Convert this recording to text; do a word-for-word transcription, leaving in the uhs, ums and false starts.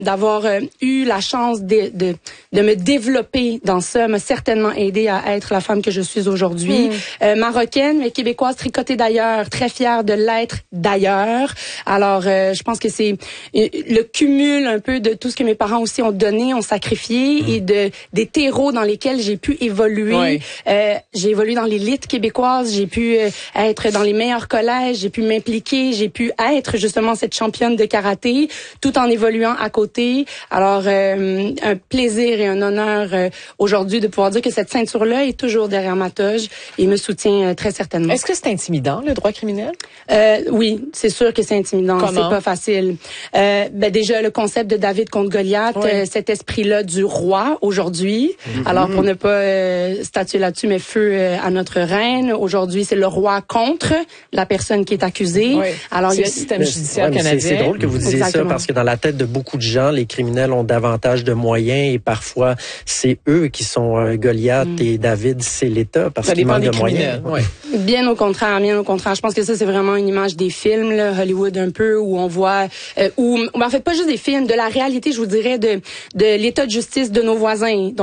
d'avoir euh, eu la chance de, de de me développer dans ça m'a certainement aidé à être la femme que je suis aujourd'hui. Mmh. Euh, marocaine, mais québécoise, tricotée d'ailleurs, très fière de l'être d'ailleurs. Alors, euh, je pense que c'est le cumul un peu de tout ce que mes parents aussi ont donné, ont sacrifié, mmh. et de des terreaux dans lesquels j'ai pu évoluer. Oui. Euh, j'ai évolué dans l'élite québécoise, j'ai pu euh, être dans les meilleurs collèges, j'ai pu m'impliquer, j'ai pu être justement cette championne de karaté, tout en évoluant à côté. Alors, euh, un plaisir et un honneur euh, aujourd'hui de pouvoir dire que cette ceinture-là est toujours derrière ma toge et me soutient euh, très certainement. Est-ce que c'est intimidant, le droit criminel? Euh, oui, c'est sûr que c'est intimidant. Comment? C'est pas facile. Euh, ben déjà, le concept de David contre Goliath, oui. euh, cet esprit-là du roi aujourd'hui. Mm-hmm. Alors, pour ne pas euh, statuer là-dessus, mais feu euh, à notre reine. Aujourd'hui, c'est le roi contre la personne qui est accusée. Oui. Alors, c'est le système judiciaire ouais, canadien. C'est, c'est drôle que vous disiez Exactement. ça parce que dans la tête de beaucoup de gens, les criminels ont davantage de moyens et parfois c'est eux qui sont euh, Goliath mm. et David, c'est l'État parce qu'ils manquent de moyens. Ouais. Bien au contraire, bien au contraire. Je pense que ça, c'est vraiment une image des films, là, Hollywood un peu, où on voit, euh, où, en fait, pas juste des films, de la réalité, je vous dirais, de, de l'état de justice de nos voisins. Donc,